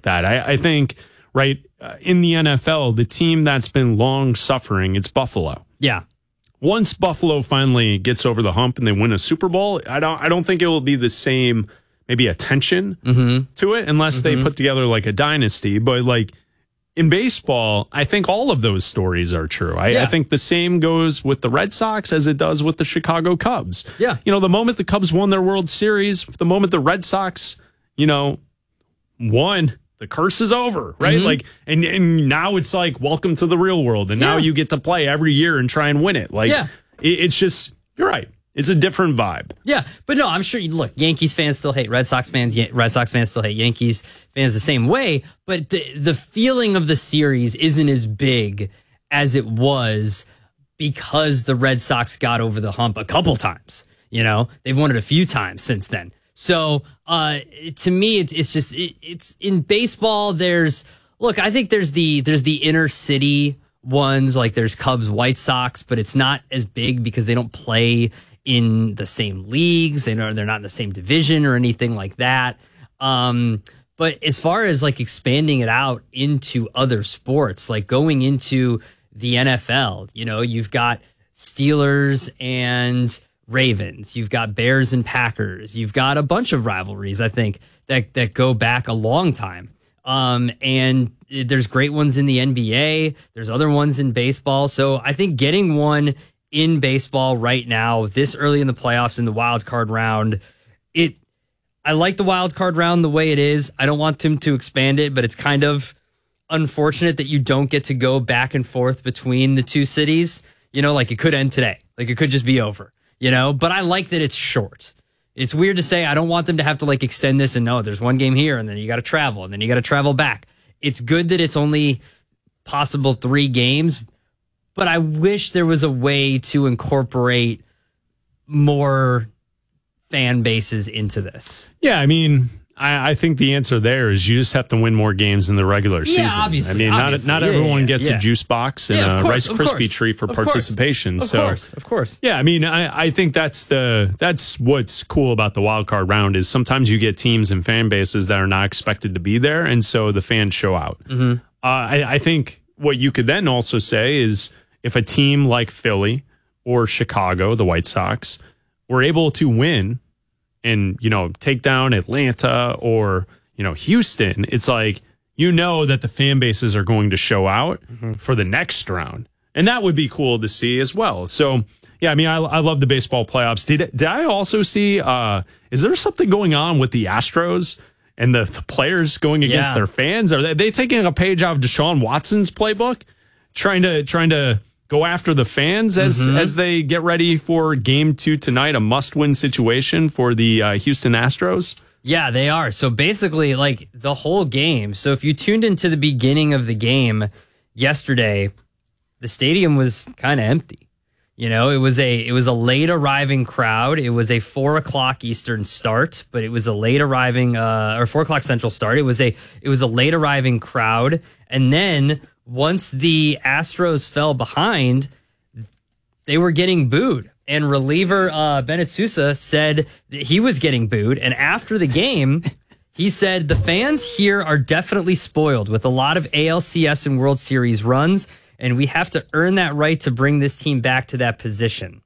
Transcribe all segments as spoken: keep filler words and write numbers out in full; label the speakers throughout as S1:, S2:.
S1: that. I, I think, right, uh, in the N F L, the team that's been long suffering, it's Buffalo.
S2: Yeah.
S1: Once Buffalo finally gets over the hump and they win a Super Bowl, I don't I don't think it will be the same maybe attention
S2: mm-hmm.
S1: to it unless
S2: mm-hmm.
S1: they put together like a dynasty. But like in baseball, I think all of those stories are true. I,
S2: yeah.
S1: I think the same goes with the Red Sox as it does with the Chicago Cubs.
S2: Yeah.
S1: You know, the moment the Cubs won their World Series, the moment the Red Sox, you know, won, the curse is over, right?
S2: Mm-hmm.
S1: Like, and, and now it's like, welcome to the real world. And now
S2: yeah.
S1: you get to play every year and try and win it. Like,
S2: yeah.
S1: it, it's just, you're right. It's a different vibe.
S2: Yeah, but no, I'm sure. Look, Yankees fans still hate Red Sox fans. Red Sox fans still hate Yankees fans the same way. But the the feeling of the series isn't as big as it was because the Red Sox got over the hump a couple times. You know, they've won it a few times since then. So uh, to me, it's it's just it, it's in baseball. There's look, I think there's the there's the inner city ones, like there's Cubs, White Sox, but it's not as big because they don't play in the same leagues. They know they're not in the same division or anything like that. Um, but as far as like expanding it out into other sports, like going into the N F L, you know, you've got Steelers and Ravens, you've got Bears and Packers, you've got a bunch of rivalries, I think, that, that go back a long time. Um, and there's great ones in the N B A. There's other ones in baseball. So I think getting one in baseball right now, this early in the playoffs in the wild card round, it, I like the wild card round the way it is. I don't want them to expand it, but it's kind of unfortunate that you don't get to go back and forth between the two cities. You know, like it could end today. Like it could just be over, you know, but I like that it's short. It's weird to say. I don't want them to have to like extend this and no, there's one game here and then you got to travel and then you got to travel back. It's good that it's only possible three games, but I wish there was a way to incorporate more fan bases into this.
S1: Yeah, I mean, I, I think the answer there is you just have to win more games in the regular
S2: yeah,
S1: season.
S2: Obviously,
S1: I mean,
S2: obviously.
S1: not not
S2: yeah,
S1: everyone
S2: yeah,
S1: gets
S2: yeah.
S1: a juice box and
S2: yeah,
S1: a
S2: course,
S1: Rice Krispie treat for
S2: of
S1: participation.
S2: Course.
S1: So,
S2: of course, of course.
S1: Yeah, I mean, I, I think that's the that's what's cool about the wild card round is sometimes you get teams and fan bases that are not expected to be there, and so the fans show out.
S2: Mm-hmm.
S1: Uh, I, I think what you could then also say is if a team like Philly or Chicago, the White Sox, were able to win and, you know, take down Atlanta or, you know, Houston, it's like, you know that the fan bases are going to show out mm-hmm. for the next round. And that would be cool to see as well. So, yeah, I mean, I, I love the baseball playoffs. Did, did I also see, uh, is there something going on with the Astros and the, the players going against
S2: yeah.
S1: their fans? Are they, they taking a page out of Deshaun Watson's playbook, trying to trying to go after the fans as mm-hmm. as they get ready for game two tonight, a must-win situation for the uh, Houston Astros?
S2: Yeah, they are. So basically, like the whole game. So if you tuned into the beginning of the game yesterday, the stadium was kind of empty. You know, it was a it was a late arriving crowd. It was a four o'clock Eastern start, but it was a late arriving uh, or four o'clock Central start. It was a it was a late arriving crowd, and then once the Astros fell behind, they were getting booed. And reliever uh, Bennett Sousa said that he was getting booed. And after the game, he said the fans here are definitely spoiled with a lot of A L C S and World Series runs, and we have to earn that right to bring this team back to that position.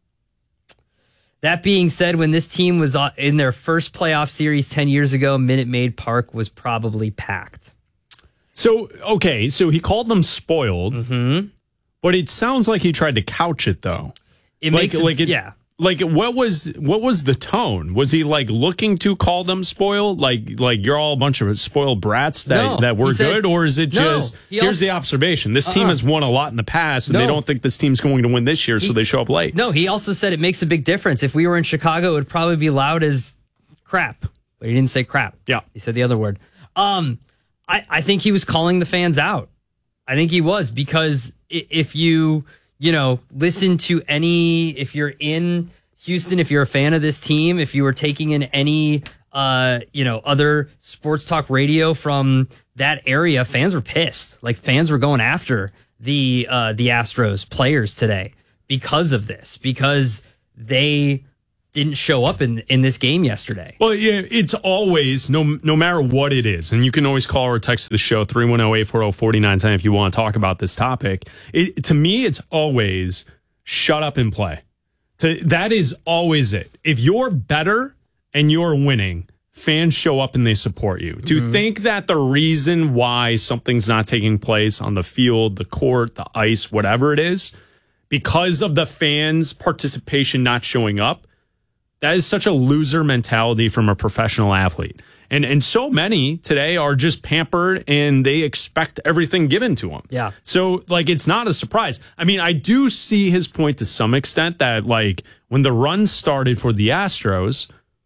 S2: That being said, when this team was in their first playoff series ten years ago, Minute Maid Park was probably packed.
S1: So, okay, so he called them spoiled,
S2: mm-hmm.
S1: but it sounds like he tried to couch it, though.
S2: It
S1: like,
S2: makes it,
S1: like it,
S2: yeah.
S1: Like, what was what was the tone? Was he, like, looking to call them spoiled? Like, like you're all a bunch of spoiled brats that,
S2: no,
S1: that were
S2: said,
S1: good? Or is it
S2: no,
S1: just, here's
S2: also,
S1: the observation. This team
S2: uh-uh.
S1: has won a lot in the past, and
S2: no.
S1: they don't think this team's going to win this year, he, so they show up late.
S2: No, he also said it makes a big difference. If we were in Chicago, it would probably be loud as crap. But he didn't say crap.
S1: Yeah.
S2: He said the other word. Um, I, I think he was calling the fans out. I think he was, because if you... you know, listen to any, if you're in Houston, if you're a fan of this team, if you were taking in any, uh, you know, other sports talk radio from that area, fans were pissed. Like, fans were going after the, uh, the Astros players today because of this, because they didn't show up in in this game yesterday.
S1: Well, yeah, it's always, no no matter what it is, and you can always call or text the show, three one zero, eight four zero, four nine one zero if you want to talk about this topic. It, to me, it's always shut up and play. To, that is always it. If you're better and you're winning, fans show up and they support you. To mm-hmm. think that the reason why something's not taking place on the field, the court, the ice, whatever it is, because of the fans' participation not showing up, that is such a loser mentality from a professional athlete. And and so many today are just pampered and they expect everything given to them.
S2: Yeah.
S1: So, like, it's not a surprise. I mean, I do see his point to some extent that, like, when the run started for the Astros,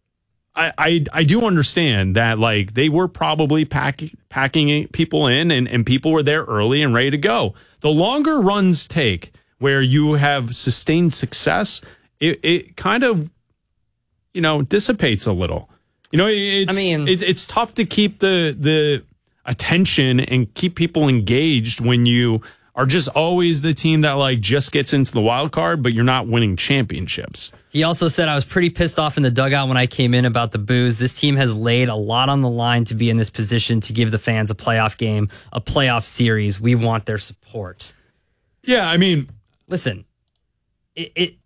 S1: I, I, I do understand that, like, they were probably pack, packing people in and, and people were there early and ready to go. The longer runs take where you have sustained success, it, it kind of, you know, dissipates a little. You know, it's,
S2: I mean,
S1: it, it's tough to keep the the attention and keep people engaged when you are just always the team that, like, just gets into the wild card, but you're not winning championships.
S2: He also said, I was pretty pissed off in the dugout when I came in about the boos. This team has laid a lot on the line to be in this position to give the fans a playoff game, a playoff series. We want their support.
S1: Yeah, I mean,
S2: listen, it, it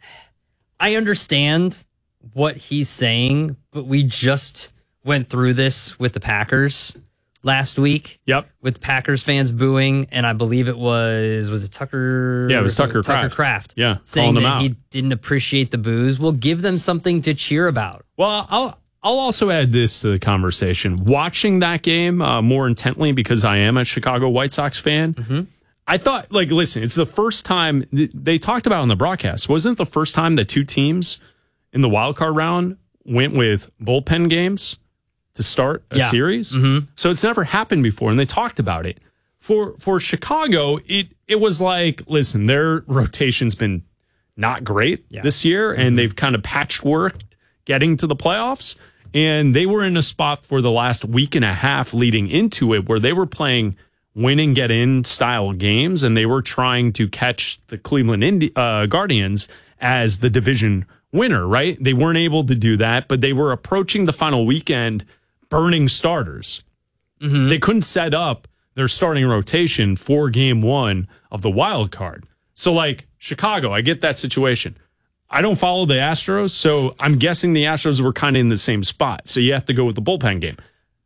S2: I understand what he's saying, but we just went through this with the Packers last week.
S1: Yep.
S2: With Packers fans booing, and I believe it was, was it Tucker?
S1: Yeah, it was Tucker,
S2: Tucker
S1: Kraft.
S2: Kraft.
S1: Yeah,
S2: saying
S1: them
S2: that
S1: out.
S2: he didn't appreciate the boos. We'll give them something to cheer about.
S1: Well, I'll I'll also add this to the conversation. Watching that game uh, more intently, because I am a Chicago White Sox fan, mm-hmm. I thought, like, listen, it's the first time, they talked about on the broadcast, wasn't it the first time that two teams in the wild card round went with bullpen games to start a
S2: yeah.
S1: series?
S2: Mm-hmm.
S1: So it's never happened before, and they talked about it. For for Chicago, it it was like, listen, their rotation's been not great yeah. this year, mm-hmm. and they've kind of patchworked getting to the playoffs, and they were in a spot for the last week and a half leading into it where they were playing win and get in style games, and they were trying to catch the Cleveland Indi- uh, Guardians as the division winner, right? They weren't able to do that, but they were approaching the final weekend burning starters. Mm-hmm. They couldn't set up their starting rotation for game one of the wild card. So, like, Chicago, I get that situation. I don't follow the Astros, so I'm guessing the Astros were kind of in the same spot. So you have to go with the bullpen game.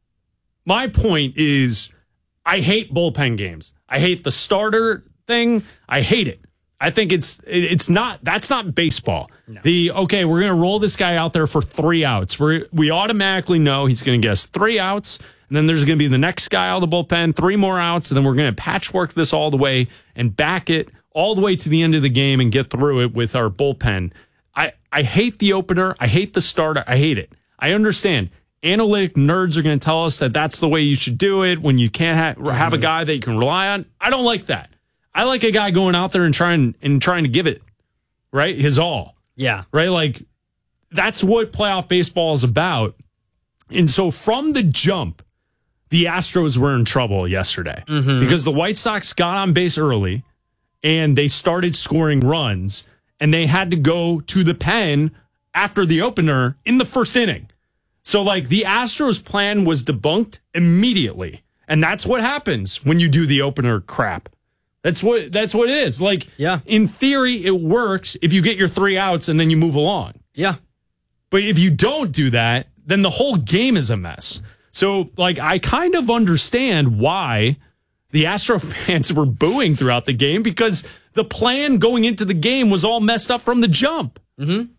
S1: My point is, I hate bullpen games. I hate the starter thing. I hate it. I think it's it's not that's not baseball. No. The okay, we're gonna roll this guy out there for three outs. We we automatically know he's gonna get us three outs, and then there's gonna be the next guy out of the bullpen, three more outs, and then we're gonna patchwork this all the way and back it all the way to the end of the game and get through it with our bullpen. I I hate the opener. I hate the starter. I hate it. I understand. Analytic nerds are gonna tell us that that's the way you should do it when you can't ha- have mm-hmm. a guy that you can rely on. I don't like that. I like a guy going out there and trying and trying to give it, right, his all.
S2: Yeah.
S1: Right? Like, that's what playoff baseball is about. And so from the jump, the Astros were in trouble yesterday mm-hmm. because the White Sox got on base early and they started scoring runs, and they had to go to the pen after the opener in the first inning. So, like, the Astros plan was debunked immediately. And that's what happens when you do the opener crap. That's what that's what it is. Like,
S2: yeah.
S1: in theory, it works if you get your three outs and then you move along.
S2: Yeah.
S1: But if you don't do that, then the whole game is a mess. So, like, I kind of understand why the Astro fans were booing throughout the game, because the plan going into the game was all messed up from the jump.
S2: Mm-hmm.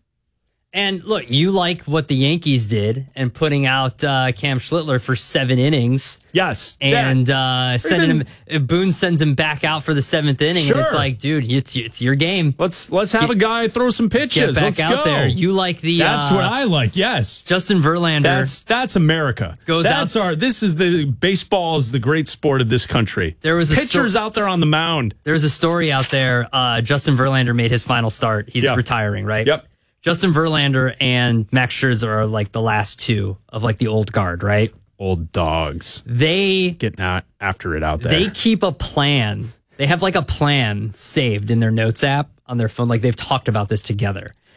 S2: And look, you like what the Yankees did and putting out uh, Cam Schlittler for seven innings.
S1: Yes.
S2: And uh, sending him, Boone sends him back out for the seventh inning.
S1: Sure.
S2: And it's like, dude, it's it's your game.
S1: Let's let's have get, a guy throw some pitches.
S2: Get back
S1: let's
S2: out
S1: go.
S2: there. You like the
S1: That's
S2: uh,
S1: what I like. Yes.
S2: Justin Verlander.
S1: That's that's America.
S2: Goes
S1: that's
S2: out.
S1: our this is the baseball is the great sport of this country.
S2: There was a
S1: pitchers sto- out there on the mound.
S2: There's a story out there. Uh, Justin Verlander made his final start. He's
S1: yep.
S2: retiring, right?
S1: Yep.
S2: Justin Verlander and Max Scherzer are like the last two of like the old guard, right?
S1: Old dogs.
S2: They
S1: getting out after it out there.
S2: They keep a plan. They have like a plan saved in their notes app on their phone. Like, they've talked about this together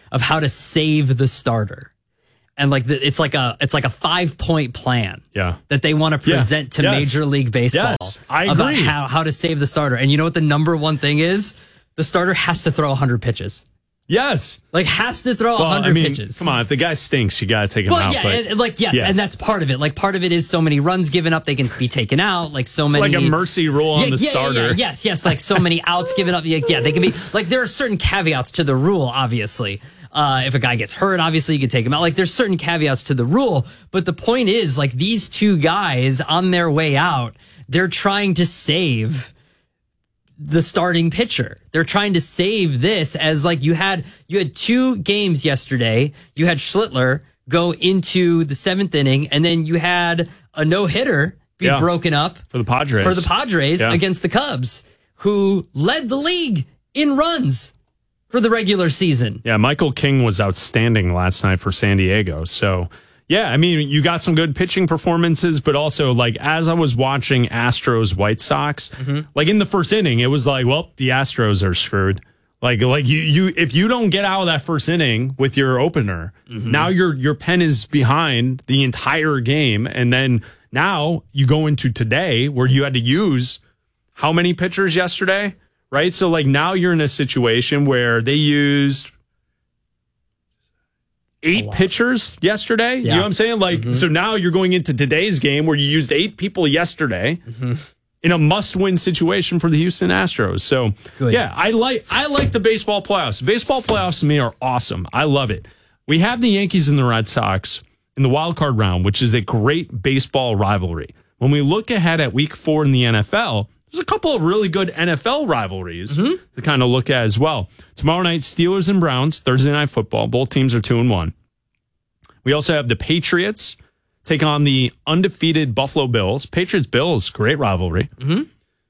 S2: of how to save the starter. And like the, it's like a it's like a five point plan
S1: yeah.
S2: that they want to present
S1: yeah.
S2: to
S1: yes.
S2: Major League Baseball
S1: yes. I
S2: about
S1: agree.
S2: how, how to save the starter. And you know what the number one thing is? The starter has to throw one hundred pitches.
S1: Yes.
S2: Like has to throw
S1: well,
S2: one hundred
S1: I mean,
S2: pitches.
S1: Come on, if the guy stinks, you got to take him
S2: well,
S1: out.
S2: Yeah,
S1: but,
S2: and, like yes,
S1: yeah.
S2: and that's part of it. Like part of it is so many runs given up, they can be taken out. Like so
S1: it's
S2: many,
S1: like a mercy rule on
S2: yeah,
S1: the
S2: yeah,
S1: starter.
S2: Yeah, yeah, yes, yes, like so many outs given up. Yeah, yeah, they can be like there are certain caveats to the rule, obviously. Uh, if a guy gets hurt, obviously you can take him out. Like there's certain caveats to the rule, but the point is, like these two guys on their way out, they're trying to save the starting pitcher. They're trying to save this as like you had you had two games yesterday. You had Schlittler go into the seventh inning, and then you had a no hitter be
S1: yeah.
S2: broken up
S1: for the Padres
S2: for the Padres
S1: yeah.
S2: against the Cubs, who led the league in runs for the regular season.
S1: Yeah, Michael King was outstanding last night for San Diego. So, yeah, I mean, you got some good pitching performances, but also, like, as I was watching Astros White Sox, mm-hmm. like in the first inning, it was like, well, the Astros are screwed. Like, like you, you, if you don't get out of that first inning with your opener, mm-hmm. now your your pen is behind the entire game, and then now you go into today where you had to use how many pitchers yesterday? Right. So like now you're in a situation where they used eight pitchers yesterday. Yeah. You know what I'm saying? Like, mm-hmm. so now you're going into today's game where you used eight people yesterday mm-hmm. in a must win situation for the Houston Astros. So Good. yeah, I like, I like the baseball playoffs. Baseball playoffs to me are awesome. I love it. We have the Yankees and the Red Sox in the wild card round, which is a great baseball rivalry. When we look ahead at week four in the N F L, there's a couple of really good N F L rivalries mm-hmm. to kind of look at as well. Tomorrow night, Steelers and Browns, Thursday Night Football. Both teams are two and one. We also have the Patriots take on the undefeated Buffalo Bills. Patriots-Bills, great rivalry. Mm-hmm.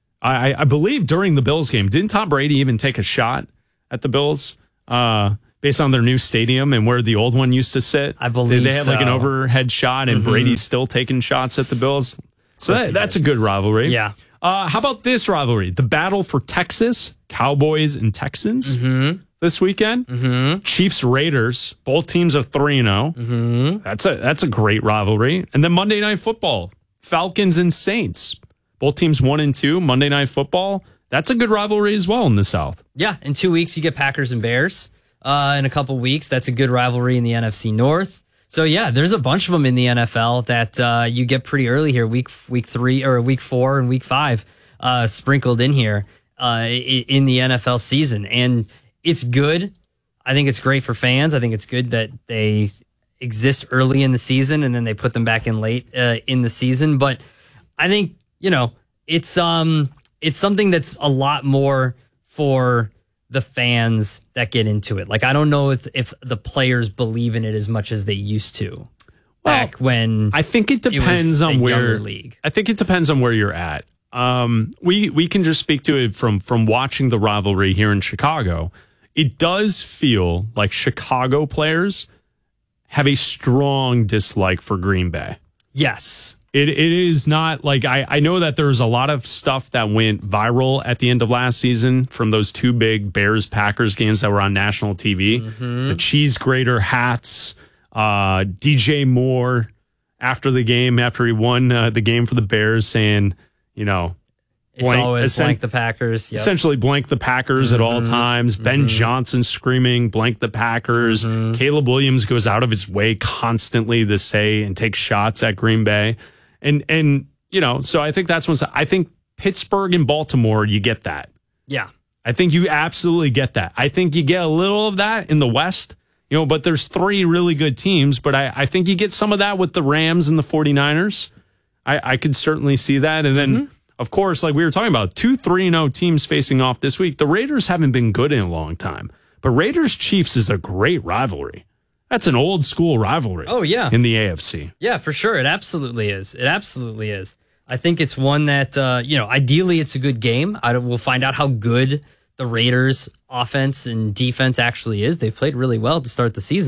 S1: I, I believe during the Bills game, didn't Tom Brady even take a shot at the Bills uh, based on their new stadium and where the old one used to sit?
S2: I believe
S1: They had
S2: so.
S1: like an overhead shot, and mm-hmm. Brady's still taking shots at the Bills. So that, that's a good rivalry.
S2: Yeah.
S1: Uh, how about this rivalry? The battle for Texas, Cowboys and Texans mm-hmm. this weekend. Mm-hmm. Chiefs Raiders, both teams are three and oh. Mm-hmm. That's a that's a great rivalry. And then Monday Night Football, Falcons and Saints, both teams one and two. Monday Night Football, that's a good rivalry as well in the South.
S2: Yeah, in two weeks you get Packers and Bears. Uh, in a couple weeks, that's a good rivalry in the N F C North. So yeah, there's a bunch of them in the N F L that uh, you get pretty early here, week week three or week four and week five, uh, sprinkled in here uh, in the N F L season, and it's good. I think it's great for fans. I think it's good that they exist early in the season and then they put them back in late uh, in the season. But I think you know it's um it's something that's a lot more for the fans that get into it. Like, I don't know if, if the players believe in it as much as they used to back well, when
S1: I think it depends
S2: it
S1: on where
S2: league.
S1: I think it depends on where you're at. Um, we, we can just speak to it from, from watching the rivalry here in Chicago. It does feel like Chicago players have a strong dislike for Green Bay.
S2: Yes.
S1: It it is not like I, I know that there's a lot of stuff that went viral at the end of last season from those two big Bears Packers games that were on national T V. Mm-hmm. The cheese grater hats, uh, D J Moore after the game, after he won uh, the game for the Bears, saying, you know,
S2: it's blank, always essen- blank the Packers. Yep.
S1: Essentially blank the Packers mm-hmm. at all times. Mm-hmm. Ben Johnson screaming blank the Packers. Mm-hmm. Caleb Williams goes out of his way constantly to say and take shots at Green Bay. And, and you know, so I think that's when I think Pittsburgh and Baltimore, you get that.
S2: Yeah.
S1: I think you absolutely get that. I think you get a little of that in the West, you know, but there's three really good teams. But I, I think you get some of that with the Rams and the 49ers. I, I could certainly see that. And then, mm-hmm. of course, like we were talking about, two three and oh teams facing off this week. The Raiders haven't been good in a long time. But Raiders-Chiefs is a great rivalry. That's an old school rivalry.
S2: Oh, yeah.
S1: In the A F C.
S2: Yeah, for sure. It absolutely is. It absolutely is. I think it's one that, uh, you know, ideally it's a good game. I don't, we'll find out how good the Raiders offense and defense actually is. They've played really well to start the season.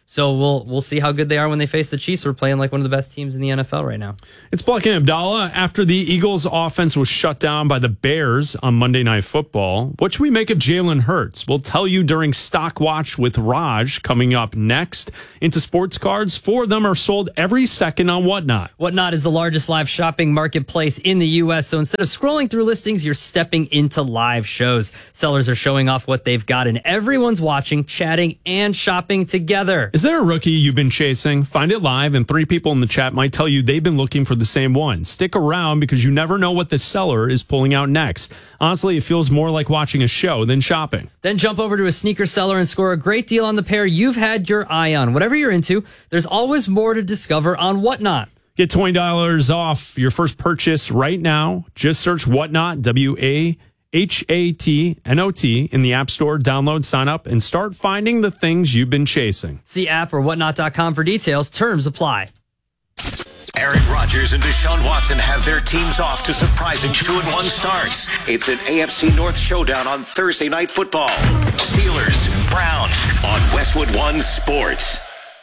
S2: So we'll we'll see how good they are when they face the Chiefs. We're playing like one of the best teams in the N F L right now.
S1: It's Buck and Abdallah. After the Eagles' offense was shut down by the Bears on Monday Night Football, what should we make of Jalen Hurts? We'll tell you during Stock Watch with Raj coming up next. Into sports cards, four of them are sold every second on Whatnot.
S2: Whatnot is the largest live shopping marketplace in the U S, so instead of scrolling through listings, you're stepping into live shows. Sellers are showing off what they've got, and everyone's watching, chatting, and shopping together.
S1: Is there a rookie you've been chasing? Find it live, and three people in the chat might tell you they've been looking for the same one. Stick around because you never know what the seller is pulling out next. Honestly, it feels more like watching a show than shopping.
S2: Then jump over to a sneaker seller and score a great deal on the pair you've had your eye on. Whatever you're into, there's always more to discover on Whatnot.
S1: Get twenty dollars off your first purchase right now. Just search Whatnot, W A H A T N O T, in the App Store. Download, sign up, and start finding the things you've been chasing.
S2: See app or whatnot dot com for details. Terms apply.
S3: Aaron Rodgers and Deshaun Watson have their teams off to surprising two and one starts. It's an A F C North showdown on Thursday Night Football. Steelers, Browns on Westwood One Sports.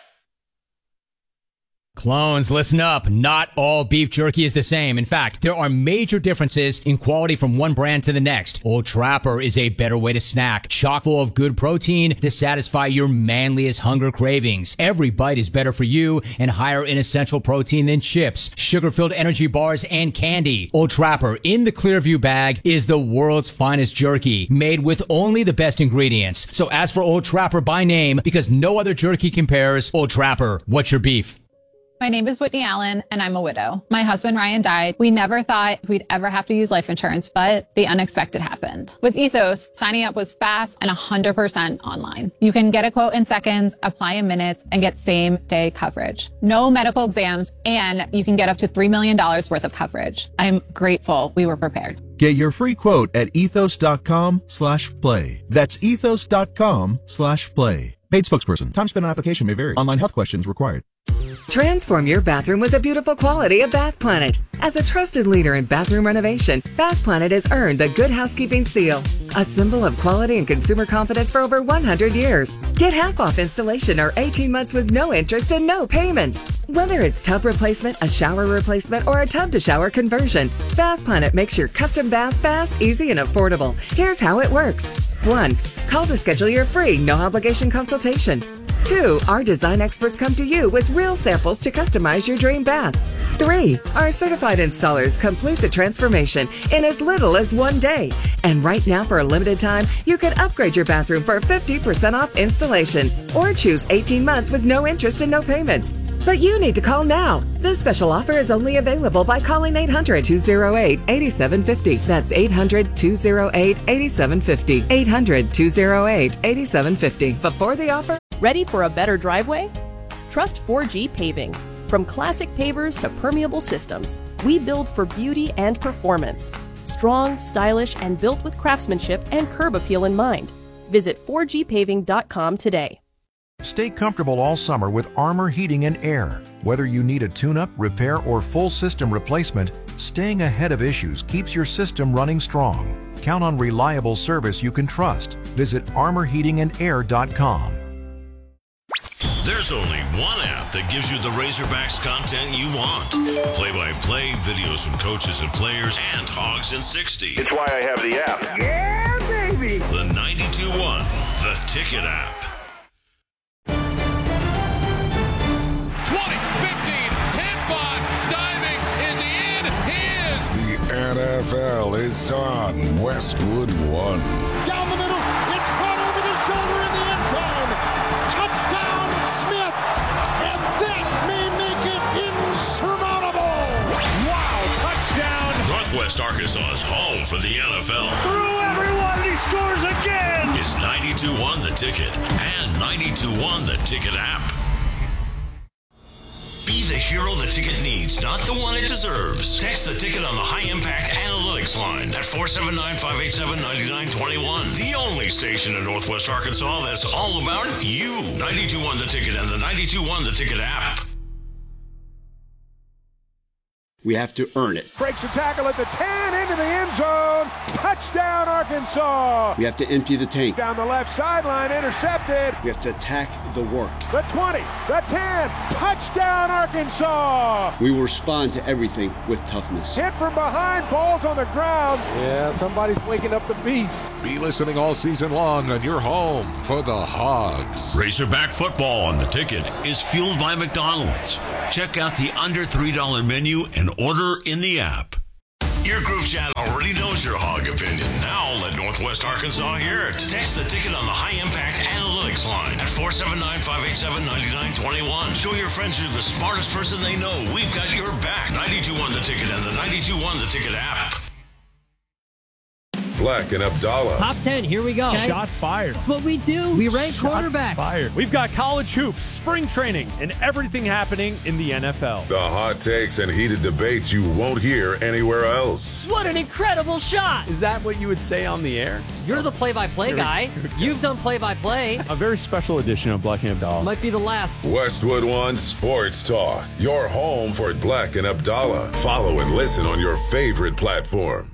S4: Clones, listen up. Not all beef jerky is the same. In fact, there are major differences in quality from one brand to the next. Old Trapper is a better way to snack, chock full of good protein to satisfy your manliest hunger cravings. Every bite is better for you and higher in essential protein than chips, sugar-filled energy bars, and candy. Old Trapper in the Clearview bag is the world's finest jerky, made with only the best ingredients. So ask for Old Trapper by name because no other jerky compares. Old Trapper, what's your beef?
S5: My name is Whitney Allen, and I'm a widow. My husband, Ryan, died. We never thought we'd ever have to use life insurance, but the unexpected happened. With Ethos, signing up was fast and one hundred percent online. You can get a quote in seconds, apply in minutes, and get same-day coverage. No medical exams, and you can get up to three million dollars worth of coverage. I'm grateful we were prepared.
S6: Get your free quote at ethos.com slash play. That's ethos.com slash play. Paid spokesperson. Time spent on application may vary. Online health questions required.
S7: Transform your bathroom with the beautiful quality of Bath Planet. As a trusted leader in bathroom renovation, Bath Planet has earned the Good Housekeeping Seal, a symbol of quality and consumer confidence for over one hundred years. Get half off installation or eighteen months with no interest and no payments. Whether it's tub replacement, a shower replacement, or a tub to shower conversion, Bath Planet makes your custom bath fast, easy, and affordable. Here's how it works. One, call to schedule your free, no obligation consultation. Two, our design experts come to you with real samples to customize your dream bath. Three, our certified installers complete the transformation in as little as one day. And right now, for a limited time, you can upgrade your bathroom for fifty percent off installation or choose eighteen months with no interest and no payments. But you need to call now. This special offer is only available by calling eight hundred, two oh eight, eight seven five oh. That's eight hundred, two oh eight, eight seven five oh. eight hundred, two oh eight, eight seven five oh. Before the offer.
S8: Ready for a better driveway? Trust four G Paving. From classic pavers to permeable systems, we build for beauty and performance. Strong, stylish, and built with craftsmanship and curb appeal in mind. Visit four G paving dot com today.
S9: Stay comfortable all summer with Armor Heating and Air. Whether you need a tune-up, repair, or full system replacement, staying ahead of issues keeps your system running strong. Count on reliable service you can trust. Visit armor heating and air dot com.
S10: There's only one app that gives you the Razorbacks content you want. Play-by-play, videos from coaches and players, and Hogs in sixty.
S11: It's why I have the app.
S10: Yeah, baby! The ninety-two one, The Ticket app.
S12: twenty, fifteen, ten, five, diving, is he in? He is!
S13: The N F L is on Westwood One.
S14: Down the middle, it's caught over the shoulder in the end zone. Touchdown, Smith! And that may make it insurmountable!
S12: Wow, touchdown!
S10: Northwest Arkansas's home for the N F L.
S12: Through everyone, he scores again!
S10: Is ninety-two one The Ticket and ninety-two one The Ticket app. Be the hero the ticket needs, not the one it deserves. Text the ticket on the High Impact Analytics line at four seven nine, five eight seven, nine nine two one. The only station in Northwest Arkansas that's all about you. ninety-two one The Ticket and the ninety-two one The Ticket app.
S11: We have to earn it.
S14: Breaks a tackle at the ten, into the end zone. Touchdown, Arkansas.
S11: We have to empty the tank.
S14: Down the left sideline, intercepted.
S11: We have to attack the work.
S14: The twenty, the ten, touchdown, Arkansas.
S11: We will respond to everything with toughness.
S14: Hit from behind, balls on the ground. Yeah, somebody's waking up the beast.
S13: Be listening all season long on your home for the Hogs.
S10: Razorback football on the ticket is fueled by McDonald's. Check out the under three dollar menu and order in the app. Your group chat already knows your Hog opinion. Now let Northwest Arkansas hear it. Text the ticket on the High Impact Analytics line at four seven nine, five eight seven, nine nine two one. Show your friends you're the smartest person they know. We've got your back. ninety-two one The Ticket and the ninety-two one The Ticket app.
S15: Black and Abdallah.
S2: Top ten, here we go.
S1: Okay. Shots fired.
S2: That's what we do. We rank
S1: Shots
S2: quarterbacks.
S1: Fired. We've got college hoops, spring training, and everything happening in the N F L.
S15: The hot takes and heated debates you won't hear anywhere else.
S2: What an incredible shot.
S1: Is that what you would say on the air?
S2: You're the play-by-play guy. You've done play-by-play.
S1: A very special edition of Black and Abdallah.
S2: Might be the last.
S15: Westwood One Sports Talk. Your home for Black and Abdallah. Follow and listen on your favorite platform.